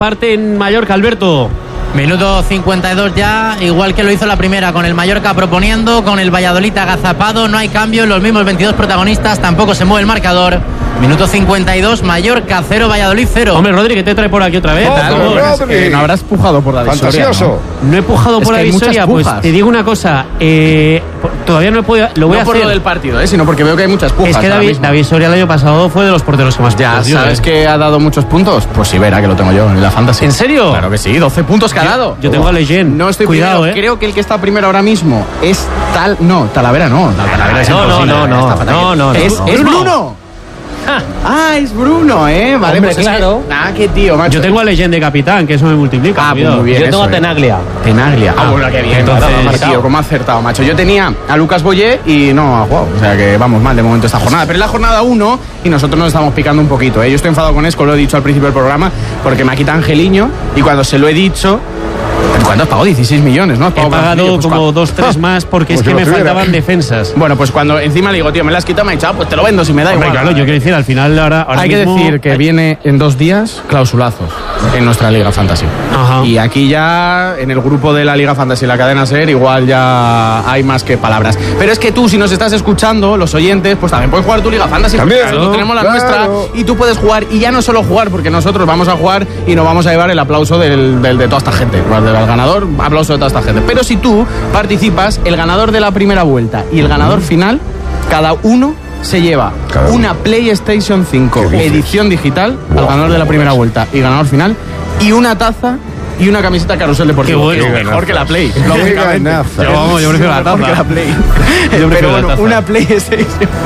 parte en Mallorca, Alberto. Minuto 52 ya, igual que lo hizo la primera, con el Mallorca proponiendo, con el Valladolid agazapado, no hay cambio, los mismos 22 protagonistas, tampoco se mueve el marcador. Minuto 52, Mallorca 0, Valladolid 0. Hombre, Rodri, ¿qué te trae por aquí otra vez? No habrás pujado por la visoria, ¿no? He pujado por la visoria, pues te digo una cosa, todavía no he podido, lo voy a hacer. No por lo del partido, sino porque veo que hay muchas pujas. Es que David Soria el año pasado fue de los porteros que más ya sabes que ha dado muchos puntos. Pues sí, verá que lo tengo yo en la Fantasy. ¿En serio? Claro que sí, 12 puntos que ha dado. Yo tengo a Leyen. No estoy cuidado, primero. Creo que el que está primero ahora mismo es Talavera no. Talavera es imposible. No. Es Bruno. Es Bruno, vale. Hombre, pues claro. Qué tío, macho. Yo tengo a Leyen de capitán, que eso me multiplica. Pues muy bien. Yo tengo a Tenaglia. Bueno, qué bien. Entonces, tío, cómo ha acertado, macho. Yo tenía a Lucas Boyé y no ha jugado. O sea que vamos mal de momento esta jornada. Pero es la jornada 1 y nosotros nos estamos picando un poquito. Yo estoy enfadado con Esco, lo he dicho al principio del programa, porque me ha quitado Angeliño y cuando se lo he dicho... ¿Cuánto has pagado? 16 millones, ¿no? He pagado como 2-3 más porque es que me faltaban defensas. Bueno, pues cuando encima le digo, tío, me la has quitado, me ha dicho, pues te lo vendo si me da igual. Claro, yo quiero decir, al final ahora hay mismo... que decir que viene en 2 días clausulazos en nuestra Liga Fantasy. Ajá. Y aquí ya, en el grupo de la Liga Fantasy, la cadena SER, igual ya hay más que palabras. Pero es que tú, si nos estás escuchando, los oyentes, pues también puedes jugar tu Liga Fantasy. También, nosotros tenemos la nuestra y tú puedes jugar. Y ya no solo jugar, porque nosotros vamos a jugar y nos vamos a llevar el aplauso de toda esta gente. Del ganador, aplauso de toda esta gente. Pero si tú participas, el ganador de la primera vuelta y el ganador final, cada uno se lleva una PlayStation 5 edición digital al ganador de la primera vuelta y ganador final, y una taza y una camiseta Carrusel Deportivo. Qué bueno. Mejor que la Play. Yo prefiero la taza. Mejor que la Play. Pero bueno, una PlayStation.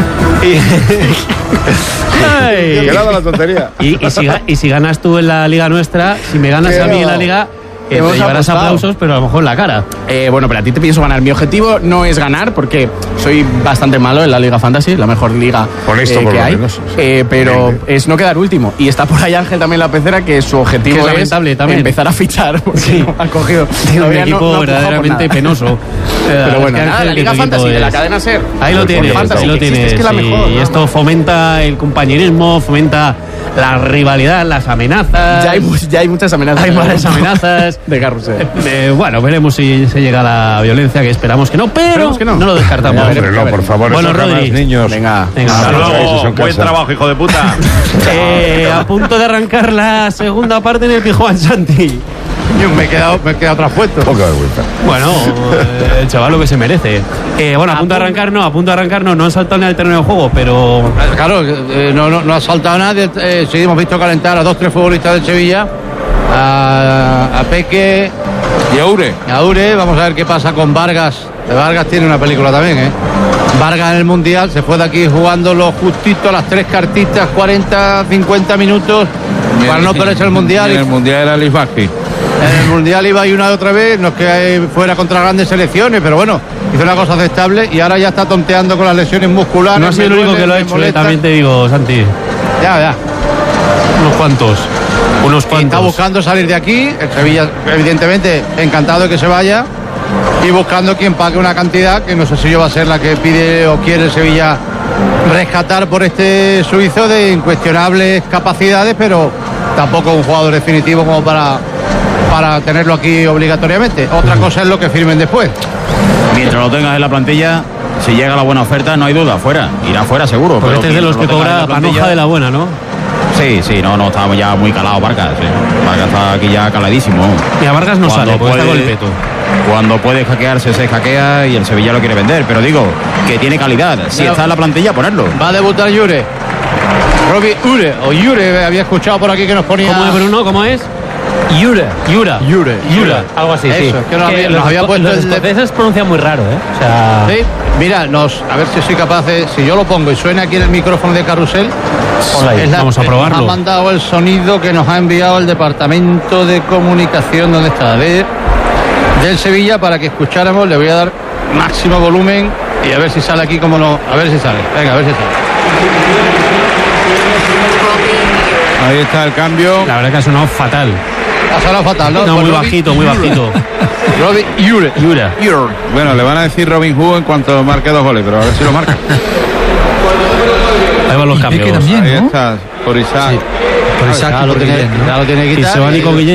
Que nada la tontería. Y si ganas tú en la liga nuestra, si me ganas a mí en la liga, te llevarás aplausos, pero a lo mejor en la cara. Bueno, pero a ti te pienso ganar. Mi objetivo no es ganar, porque soy bastante malo en la Liga Fantasy, la mejor liga que hay. Pero es no quedar último. Y está por ahí Ángel también la pecera, que su objetivo es empezar a fichar. Porque no ha cogido un equipo verdaderamente penoso. Pero bueno, nada, la Liga Fantasy de la cadena SER. Ahí lo tienes, ahí lo tienes. Es que la mejor. Y esto fomenta el compañerismo, fomenta la rivalidad, las amenazas. Ya hay muchas amenazas. Hay varias amenazas de Carrusel. Bueno, veremos si se llega a la violencia, que esperamos que no, pero no lo descartamos. Hombre, no, por favor, bueno, Rodri, niños. Venga. Hasta luego. Buen trabajo, hijo de puta. A punto de arrancar la segunda parte en el Pijuan Santi. Yo me he quedado traspuesto. Poca vergüenza. Bueno, el chaval lo que se merece. Bueno, a punto de arrancar no han saltado ni al terreno de juego, pero... Claro, no ha saltado nadie. Sí, hemos visto calentar a 2-3 futbolistas de Sevilla, a Peque y a Ure. Vamos a ver qué pasa con Vargas. Vargas tiene una película también, Vargas en el Mundial se fue de aquí jugando lo justito, las 3 cartitas, 40-50 minutos para no perderse el Mundial. En el Mundial era Luis Vázquez. En el Mundial iba y una y otra vez, no es que fuera contra grandes selecciones, pero bueno, hizo una cosa aceptable y ahora ya está tonteando con las lesiones musculares. No ha sido el único que lo ha hecho, también te digo, Santi. Ya. Unos cuantos. Está buscando salir de aquí, el Sevilla evidentemente encantado de que se vaya y buscando quien pague una cantidad que no sé si yo va a ser la que pide o quiere el Sevilla rescatar por este suizo de incuestionables capacidades, pero tampoco un jugador definitivo como para tenerlo aquí obligatoriamente. Otra cosa es lo que firmen después. Mientras lo tengas en la plantilla, si llega la buena oferta, no hay duda, irá fuera seguro. Porque este es de los que cobra panoja de la buena, ¿no? Sí, no, está ya muy calado Vargas. Vargas está aquí ya caladísimo. Y a Vargas no sale, porque está con el peto. Cuando puede hackearse, se hackea y el Sevilla lo quiere vender. Pero digo, que tiene calidad. Si está en la plantilla, ponerlo. Va a debutar Ure. Yure, había escuchado por aquí que nos ponía... ¿Cómo es, Bruno? ¿Cómo es? Yura. Algo así, sí. Es que nos había puesto los escoceses pronuncian muy raro, O sea... Sí, mira, a ver si soy capaz de... Si yo lo pongo y suena aquí en el micrófono de Carrusel... Vamos a probarlo. Nos ha mandado el sonido que nos ha enviado el Departamento de Comunicación, ¿dónde está? Del Sevilla, para que escucháramos. Le voy a dar máximo volumen y a ver si sale aquí como no... A ver si sale. Venga, a ver si sale. Ahí está el cambio. La verdad que ha sonado fatal. Ha sonado fatal, ¿no? No, muy bajito. Robin Yura. Bueno, le van a decir Robin Hood en cuanto marque 2 goles, pero a ver si lo marca. Ahí van los cambios. También, ¿no? Ahí está, por Isaac. Sí. por Isaac y por Guillén, ¿no? Ya lo tiene que Y quitar. se van y con Guillén